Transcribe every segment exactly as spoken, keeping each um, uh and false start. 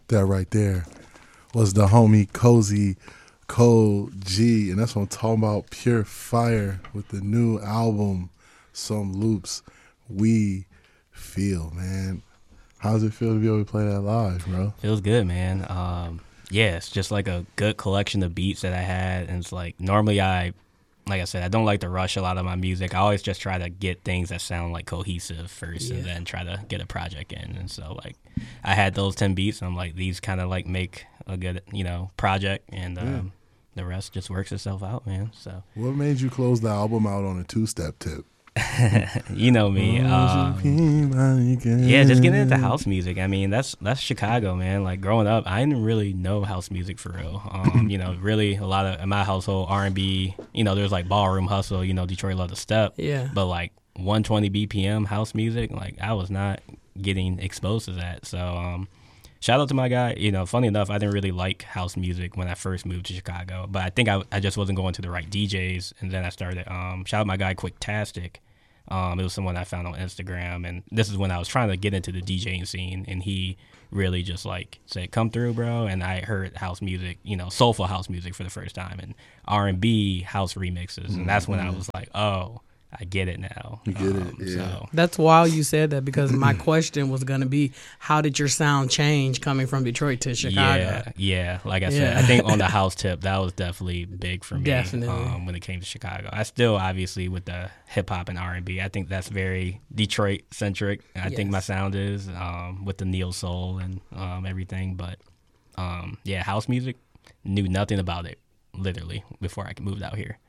That right there was the homie Cozy Cole G, and that's what I'm talking about. Pure fire with the new album, Some Loops We Feel, man. How does it feel to be able to play that live, bro? Feels good, man. Um, yeah, it's just like a good collection of beats that I had, and it's like normally I, like I said, I don't like to rush a lot of my music. I always just try to get things that sound like cohesive first, yeah. and then try to get a project in. And so like I had those ten beats, and I'm like these kind of like make a good, you know, project, and um, yeah. the rest just works itself out, man. So what made you close the album out on a two-step tip? You know me. Um, yeah, just getting into house music. I mean, that's that's Chicago, man. Like growing up, I didn't really know house music for real. Um, you know, really a lot of in my household R and B. You know, there's like ballroom hustle. You know, Detroit love to step. Yeah. But like one twenty B P M house music, like I was not getting exposed to that. So um, shout out to my guy. You know, funny enough, I didn't really like house music when I first moved to Chicago, but I think I I just wasn't going to the right D Js, and then I started. Um, shout out my guy Quicktastic. Um, it was someone I found on Instagram, and this is when I was trying to get into the DJing scene, and he really just like said, "Come through, bro." And I heard house music, you know, soulful house music for the first time, and R and B house remixes, and that's when I was like, "Oh, I get it now." You get um, it, yeah. So. That's wild you said that, because my question was going to be, how did your sound change coming from Detroit to Chicago? Yeah, yeah. Like I Yeah. said, I think on the house tip, that was definitely big for me. Definitely. Um, when it came to Chicago. I still, obviously, with the hip-hop and R and B, I think that's very Detroit-centric. I Yes. think my sound is, um, with the neo soul and um, everything. But, um, yeah, house music, knew nothing about it, literally, before I moved out here.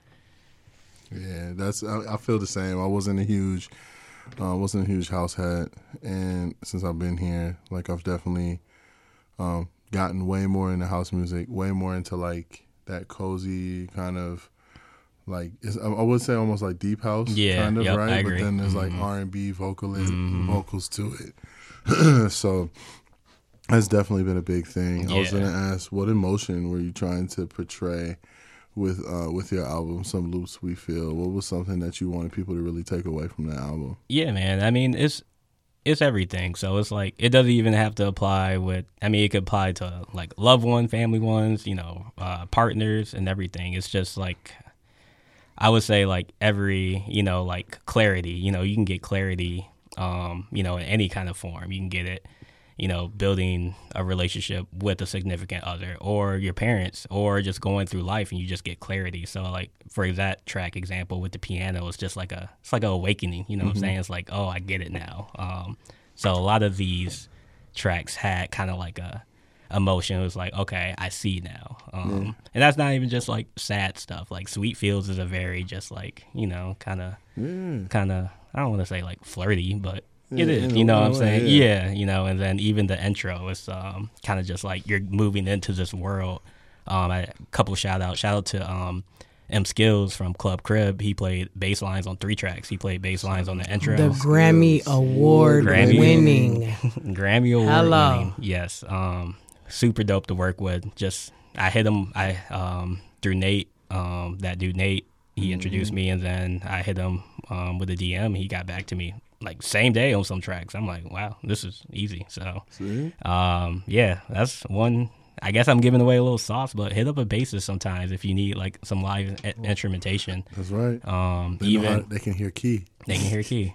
Yeah, that's. I, I feel the same. I wasn't a huge, uh, wasn't a huge house head, and since I've been here, like I've definitely um, gotten way more into house music, way more into like that cozy kind of, like it's, I would say almost like deep house, Yeah, kind of yep, right. I agree. But then there's Mm-hmm. like R and B vocalist Mm-hmm. vocals to it, so that's definitely been a big thing. I was Yeah. gonna ask, what emotion were you trying to portray with uh, with your album, Some Loops We Feel? What was something that you wanted people to really take away from that album? Yeah, man. I mean, it's it's everything. So it's like it doesn't even have to apply with. I mean, it could apply to like loved ones, family ones, you know, uh, partners, and everything. It's just like I would say, like every, you know, like clarity. You know, you can get clarity, um, you know, in any kind of form. You can get it, you know, building a relationship with a significant other or your parents, or just going through life and you just get clarity. So like for that track example with the piano, it's just like a, it's like an awakening, you know what I'm saying? It's like, oh, I get it now. Um, so a lot of these tracks had kind of like a emotion. It was like, okay, I see now. Um, Yeah. And that's not even just like sad stuff. Like Sweet Fields is a very just like, you know, kind of, Yeah. kind of, I don't want to say like flirty, but Yeah, it is, in a- you know in what a I'm way, saying? yeah. Yeah. you know, and then even the intro is um, kind of just like you're moving into this world. Um, I, a couple shout outs. Shout out to um, M Skills from Club Crib. He played bass lines on three tracks. He played bass lines on the intro. The Grammy Award Grammy winning. Grammy Award Hello. winning. Yes. Um, super dope to work with. Just I hit him I um, through Nate, um, that dude Nate. He introduced me, and then I hit him um, with a D M. He got back to me like same day on some tracks. I'm like, wow, this is easy. So, See? um, yeah, that's one. I guess I'm giving away a little sauce, but hit up a bassist sometimes if you need like some live i- instrumentation. That's right. Um, They, know even how, they can hear key. they can hear key.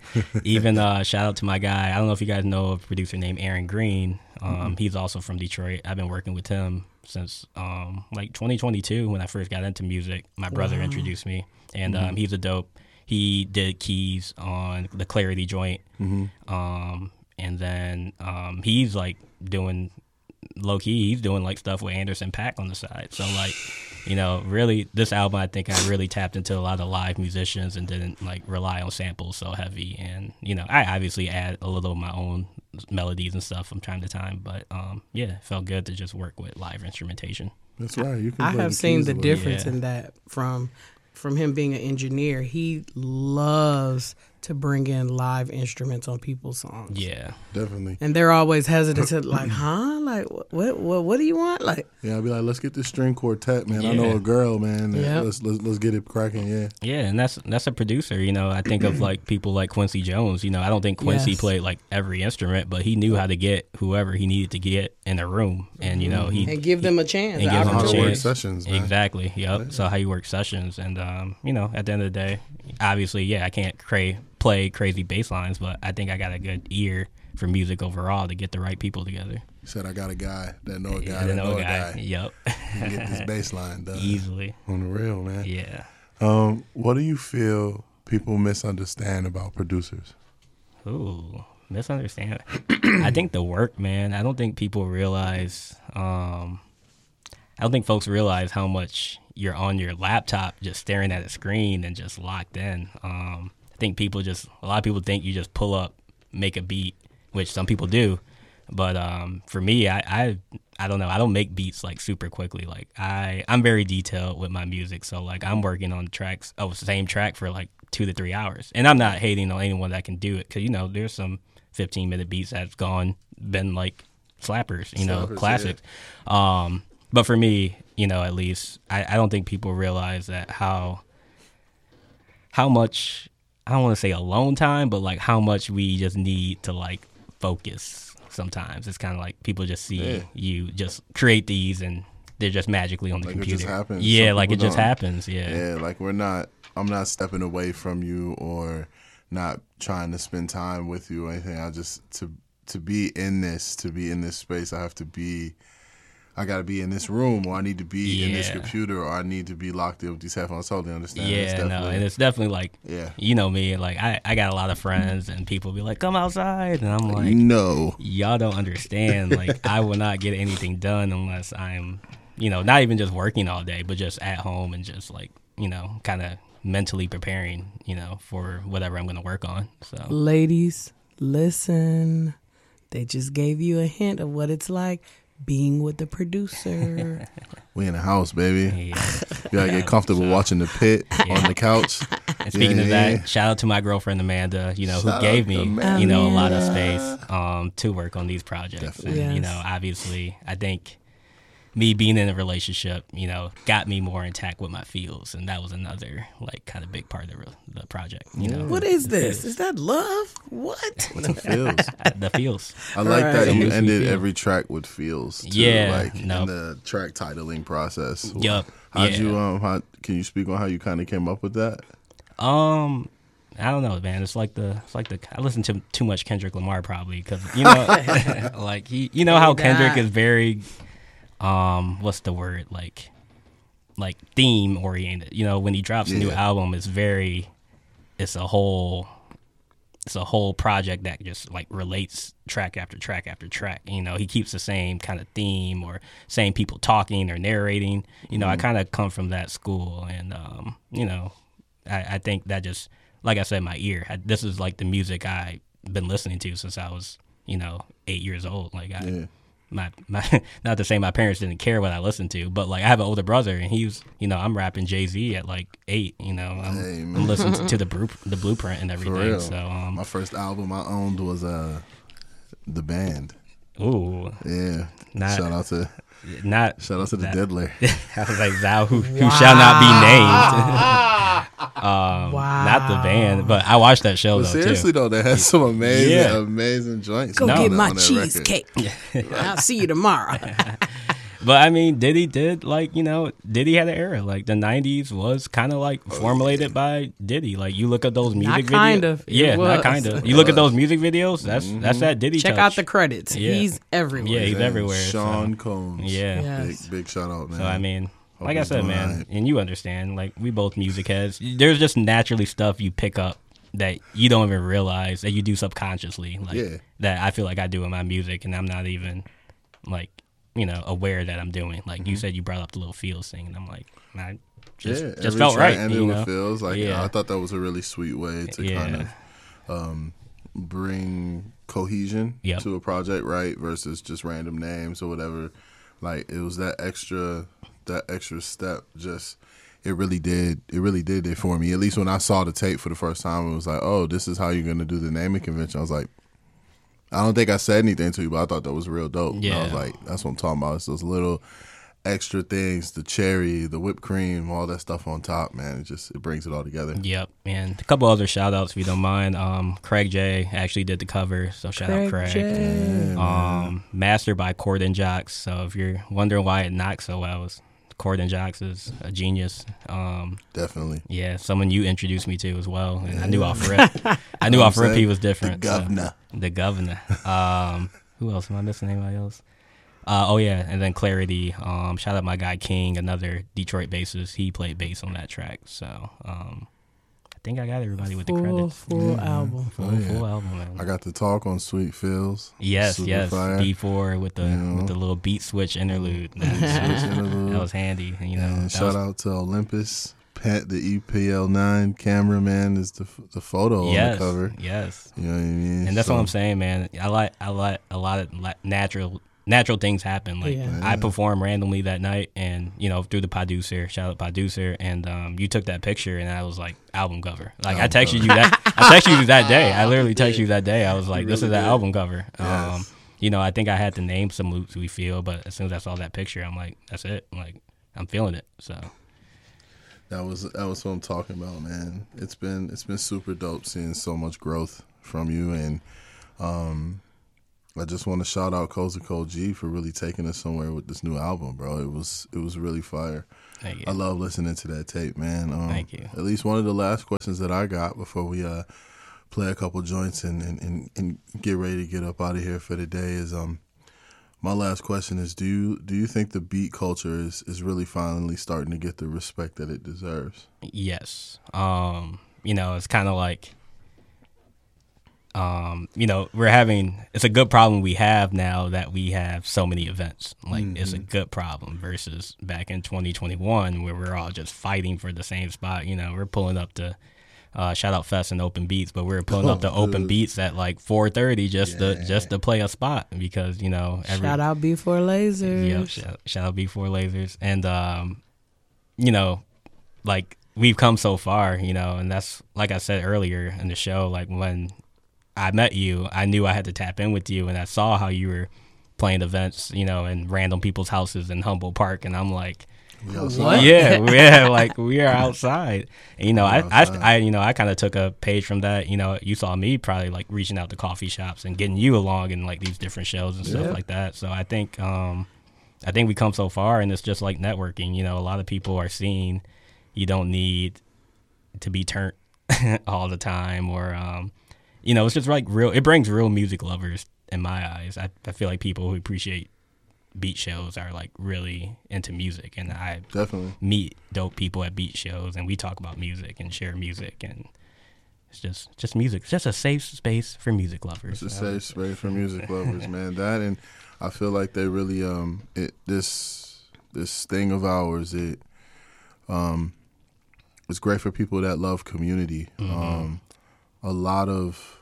Even uh, shout out to my guy. I don't know if you guys know a producer named Aaron Green. Um, Mm-hmm. He's also from Detroit. I've been working with him since um, like twenty twenty-two when I first got into music. My brother introduced me, and Mm-hmm. um, he's a dope. He did keys on the Clarity joint, Mm-hmm. um, and then um, he's like doing low key. He's doing like stuff with Anderson .Paak on the side. So like, you know, really, this album I think I really tapped into a lot of live musicians and didn't like rely on samples so heavy. And you know, I obviously add a little of my own melodies and stuff from time to time. But um, yeah, it felt good to just work with live instrumentation. That's right. You can I play have the seen keys the a little. difference Yeah. in that from from him being an engineer. He loves to bring in live instruments on people's songs. Yeah. Definitely. And they're always hesitant to like, huh? Like, what? What? What do you want? Like, Yeah, I'll be like, let's get this string quartet, man. I Yeah. know a girl, man. Yep. Let's, let's let's get it cracking. Yeah. Yeah, and that's that's a producer. You know, I think of like people like Quincy Jones. You know, I don't think Quincy Yes. played like every instrument, but he knew how to get whoever he needed to get in a room, and you know he and give them a chance. And an give them a How to work opportunity. chance. sessions, man. Exactly. Yep. So how you work sessions, and um, you know, at the end of the day, obviously, yeah, I can't cra- play crazy bass lines, but I think I got a good ear for music overall to get the right people together. He said, I got a guy that know a guy I that know know a a guy. guy. Yep. You can get this bass line done. Easily. On the real, man. Yeah. Um, what do you feel people misunderstand about producers? Ooh, misunderstand. I think the work, man. I don't think people realize. Um, I don't think folks realize how much you're on your laptop, just staring at a screen and just locked in. Um, I think people just a lot of people think you just pull up, make a beat, which some people do. But um, for me, I, I I don't know. I don't make beats like super quickly. Like I I'm very detailed with my music, so like I'm working on tracks, oh, same track for like two to three hours, and I'm not hating on anyone that can do it, because you know there's some fifteen minute beats that's gone been like slappers, you know, Slappers, classics. Um, but for me, you know, at least I, I don't think people realize that how how much I don't want to say alone time, but like how much we just need to like focus. Sometimes it's kind of like people just see Yeah. you just create these and they're just magically on the Like it computer. just happens. Yeah, Some like it people just don't. happens. Yeah. Yeah, like we're not. I'm not stepping away from you or not trying to spend time with you or anything. I just to to be in this, to be in this space, I have to be. I got to be in this room, or I need to be in this Yeah. computer, or I need to be locked in with these headphones. I totally understand. It's Yeah, no, definitely- and it's definitely like, Yeah. you know me, like I, I got a lot of friends and people be like, come outside. And I'm like, no. y'all don't understand. Like, I will not get anything done unless I'm, you know, not even just working all day, but just at home and just like, you know, kind of mentally preparing, you know, for whatever I'm going to work on. So, Ladies, listen. They just gave you a hint of what it's like being with the producer. We in the house, baby. yeah. You gotta get comfortable So- watching the pit on the couch. And speaking Yeah, of yeah. that, shout out to my girlfriend Amanda, you know, Shout who gave out me, to Amanda. you know, a lot of Amanda. space um, to work on these projects. Definitely. And, you Yes. know, obviously, I think me being in a relationship, you know, got me more intact with my feels, and that was another like kind of big part of the, re- the project. You know, What is this? Is that love? What? What's it feels? the feels. I like Right. that So you makes me ended feel. every track with feels. Too, Yeah, like no. in the track titling process. Yup, How'd yeah. you um? How can you speak on how you kind of came up with that? Um, I don't know, man. It's like the it's like the I listen to too much Kendrick Lamar probably because you know, like he, you know how Hey, Kendrick that. is very, um, what's the word like, like theme oriented. You know, when he drops a new Yeah. album, it's very, it's a whole, it's a whole project that just like relates track after track after track. You know, he keeps the same kind of theme or same people talking or narrating. You know, I kind of come from that school, and um, you know, I, I think that just, like I said, my ear. I, this is like the music I've been listening to since I was, you know, eight years old. Like I, Yeah. my my, not to say my parents didn't care what I listened to, but like I have an older brother, and he was, you know, I'm rapping Jay-Z at like eight. You know, I'm, Hey, man. I'm listening to, to the bru- the blueprint and For everything. real. So, um, My first album I owned was uh, the band. ooh, Yeah. Not- shout out to not shout out to the that- Diddler. I was like thou who, who shall not be named. um, Wow. Not the band, but I watched that show But though seriously too. though, they had some amazing, Yeah. amazing joints. Go on get that- my on that record. cheesecake. I'll see you tomorrow. But I mean, Diddy did like, you know, Diddy had an era. Like the nineties was kind of like formulated by Diddy. Like you look at those music videos. kind of. It Yeah, was. not kind of. You look at those music videos. That's that's that Diddy. Check touch. out the credits. Yeah. He's everywhere. Yeah, he's And everywhere. Sean so, Combs. yeah. Yes. Big big shout out, man. So I mean, Hope like I he's said, doing man, alright. and you understand. Like we both music heads. There's just naturally stuff you pick up that you don't even realize that you do subconsciously. Like Yeah. that I feel like I do in my music, and I'm not even like, you know, aware that I'm doing. Like you said, you brought up the little feels thing, and I'm like, I just yeah, just every felt track right. ended You with know? feels like Yeah. I thought that was a really sweet way to Yeah. kind of um, bring cohesion Yep. to a project, right? Versus just random names or whatever. Like it was that extra, that extra step. Just it really did. It really did it for me. At least when I saw the tape for the first time, it was like, oh, this is how you're gonna do the naming convention. I was like, I don't think I said anything to you, but I thought that was real dope. Yeah. And I was like, that's what I'm talking about. It's those little extra things, the cherry, the whipped cream, all that stuff on top, man. It just it brings it all together. Yep, and a couple other shout outs if you don't mind. Um, Craig J actually did the cover, so shout Craig out Craig. J. Yeah, Um, mastered by Corden Jocks. So if you're wondering why it knocked so well, it's Corden Jocks is a genius. Um, Definitely. yeah, someone you introduced me to as well, and I knew off rip. I knew Know off what I'm rip he saying? was different. The so- governor. the governor. Um, who else? Am I missing anybody else? Uh, oh yeah, and then Clarity. Um, shout out my guy King, another Detroit bassist. He played bass on that track. So um, I think I got everybody with the Full, credits. full Yeah. album. Full, Oh, yeah. full album, man. I got to talk on Sweet Feels. Yes, Super yes. fire. B four with the Yeah. with the little beat switch interlude. Switch interlude. That was handy. You know, And that shout was- out to Olympus. Pat, the E P L nine cameraman, is the the photo yes, on the cover. yes. You know what I mean? And that's So, what I'm saying, man. I like I like a lot of la- natural natural things happen. Like Yeah. I performed randomly that night, and you know through the producer, shout out producer, and um, you took that picture, and I was like album cover. Like I Album texted you that I texted you that day. I literally texted you that day. I was like, You this really is the did. album cover. Um, Yes. you know, I think I had to name some loops we feel, but as soon as I saw that picture, I'm like, that's it. I'm like I'm feeling it. So That was that was what I'm talking about, man. It's been it's been super dope seeing so much growth from you, and um, I just want to shout out Cozy Cole G for really taking us somewhere with this new album, bro. It was it was really fire. thank you. I love listening to that tape, man. Um, Thank you. At least one of the last questions that I got before we uh, play a couple joints and, and, and, and get ready to get up out of here for the day is um. My last question is: Do you do you think the beat culture is, is really finally starting to get the respect that it deserves? Yes. Um, you know, it's kind of like, um, you know, we're having, it's a good problem we have now that we have so many events. Like, it's a good problem versus back in twenty twenty-one where we're all just fighting for the same spot. You know, we're pulling up the, uh, shout out Fest and Open Beats, but we're pulling up the Oh, Open dude. Beats at like four thirty just to, Yeah. just to play a spot because, you know, every, Shout out B four Lasers. Yep, shout, shout out B four Lasers. And, um, you know, like, we've come so far, you know, and that's, like I said earlier in the show, like, when I met you, I knew I had to tap in with you, and I saw how you were playing events, you know, in random people's houses in Humboldt Park, and I'm like, We outside. What? yeah, yeah, like, we are outside. And, you know, I, I, outside. I, you know, I kind of took a page from that. You know, you saw me probably, like, reaching out to coffee shops and getting you along in, like, these different shows and stuff Yeah. like that. So I think, um, I think we come so far, and it's just like networking. You know, a lot of people are seeing you don't need to be turned all the time, or um, you know, it's just like real. It brings real music lovers in my eyes. I, I feel like people who appreciate beat shows are like really into music, and I Definitely. meet dope people at beat shows, and we talk about music and share music, and it's just just music. It's just a safe space for music lovers. It's a safe space for music lovers, man. That, and I feel like they really um it this this thing of ours it um it's great for people that love community. Um, a lot of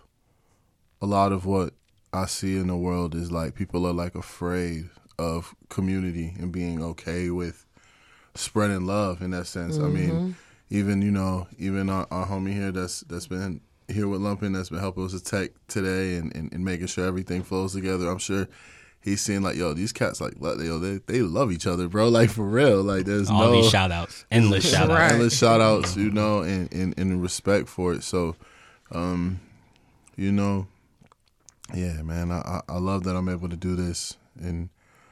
a lot of what I see in the world is like people are like afraid of community and being okay with spreading love in that sense. I mean, even you know, even our, our homie here that's that's been here with Lumpin, that's been helping us with tech today and, and, and making sure everything flows together. I'm sure he's seeing like, yo, these cats like, lo- yo, they they love each other, bro. Like for real. Like there's All no these shout outs, endless shout outs. Right. endless shout outs, you know, and, and, and respect for it. So, um, you know, yeah, man, I, I I love that I'm able to do this and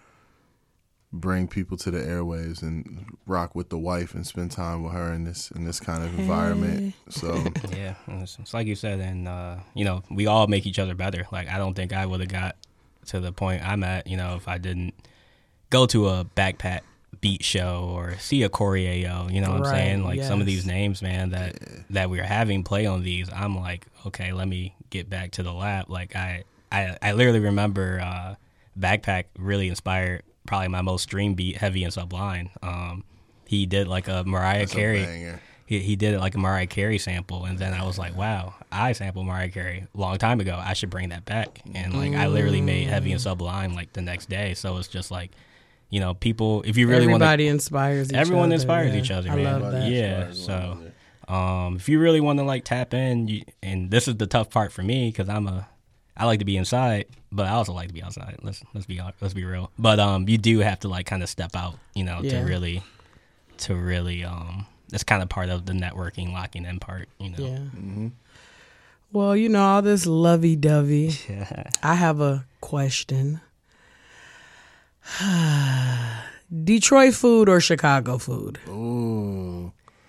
bring people to the airwaves and rock with the wife and spend time with her in this in this kind of environment. So Yeah, it's, it's like you said, and uh, you know, we all make each other better. Like I don't think I would have got to the point I'm at, you know, if I didn't go to a backpack beat show or see a Corey-Ayo, you know what I'm Right, saying? Like some of yes. these names, man, that that we're having play on these, I'm like, okay, let me get back to the lab. Like I I, I literally remember uh, Backpack really inspired probably my most streamed beat, Heavy and Sublime. Um, he did like a Mariah that's a Carey. banger. He, he did it like a Mariah Carey sample, and then I was like, wow, I sampled Mariah Carey a long time ago. I should bring that back. And like I literally made Heavy and Sublime like the next day. So it's just like you know, people. If you really want to, everybody inspires. Each everyone other, inspires yeah. each other. I Man. love Everybody that. Yeah. inspires So, one another. um, if you really want to like tap in, you, and this is the tough part for me because I'm a, I like to be inside, but I also like to be outside. Let's let's be let's be real. But um, you do have to like kind of step out, you know, Yeah. to really, to really um. That's kind of part of the networking, locking in part, you know. Yeah. Mm-hmm. Well, you know, all this lovey-dovey. Yeah. I have a question. Detroit food or Chicago food? Ooh.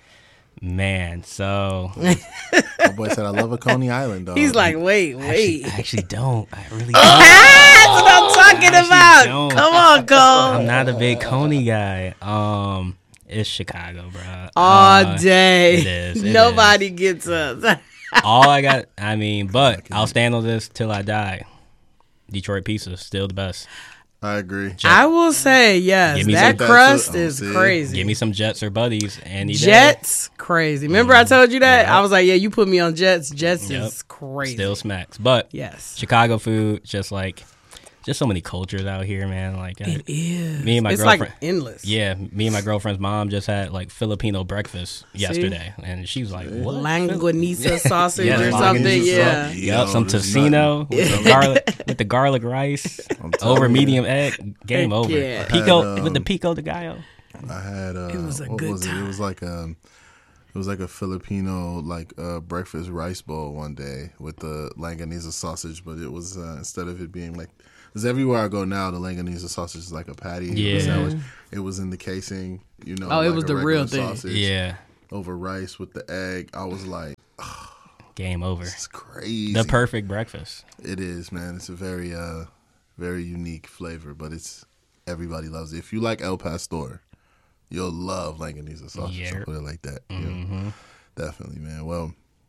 Man, so My boy said I love a Coney Island dog. He's like, wait, actually, wait. I actually don't. I really don't. That's what I'm talking I actually about. don't. Come on, Cole. I'm not a big Coney guy. Um, it's Chicago, bro. All Uh, day. it is, it Nobody gets us. All I got, I mean, but I'll stand on this till I die. Detroit pizza, still the best. I agree. I will say, yes, Give me that some- crust Oh, is see? crazy. Give me some Jets or Buddies any day. Jets, crazy. Remember I told you that? Yep. I was like, yeah, you put me on Jets. Jets Yep. is crazy. Still smacks. But Yes. Chicago food, just like, just so many cultures out here, man. Like, I, It is. Me and my it's girlfriend- like endless. yeah, me and my girlfriend's mom just had like Filipino breakfast yesterday, and she was like, "What? Languanisa sausage Yeah, or languanisa something. sauce. Yeah. Yo, Yep, some there's tocino with the garlic with the garlic rice I'm telling over you. medium egg. Game Heck over. yeah. Pico And, um, with the pico de gallo. I had uh It was a what good was it? time. It was like a it was like a Filipino like uh, breakfast rice bowl one day with the Langanisa sausage, but it was uh, instead of it being like because everywhere I go now, the Langanisa sausage is like a patty. Yeah. a sandwich. It was in the casing, you know. Oh, it like was a the real regular thing. sausage Yeah, over rice with the egg. I was like, game over. it's crazy. The perfect breakfast. It is, man. It's a very, uh, very unique flavor, but it's everybody loves it. If you like El Pastor, you'll love Langanisa sausage. Yeah. I'll put it like that. you know. Mm-hmm. Definitely, man. Well,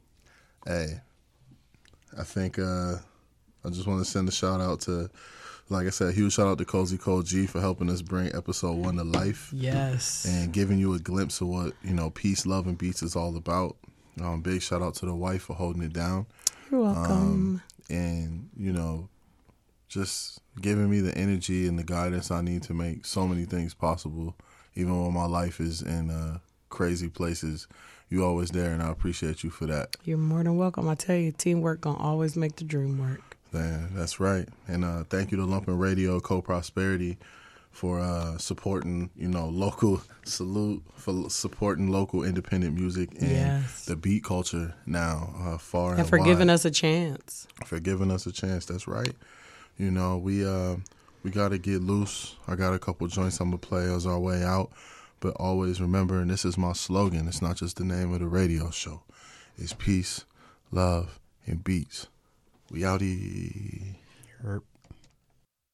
hey, I think uh, I just want to send a shout out to, like I said, huge shout out to Cozy Cold G for helping us bring episode one to life Yes. and giving you a glimpse of what you know peace, love, and beats is all about. Um, big shout out to the wife for holding it down. You're welcome. Um, and you know, just giving me the energy and the guidance I need to make so many things possible, even when my life is in uh, crazy places. You always there, and I appreciate you for that. You're more than welcome. I tell you, teamwork gonna always make the dream work. Man, that's right. And uh, thank you to Lumpin' Radio, Co-Prosperity, for uh, supporting, you know, local, salute for supporting local independent music and Yes. the beat culture now, uh, far and, And for wide. giving us a chance. For giving us a chance. That's right. You know, we uh, we got to get loose. I got a couple joints I'm going to play as our way out. But always remember, and this is my slogan, it's not just the name of the radio show. It's peace, love, and beats. We outie. Yerp.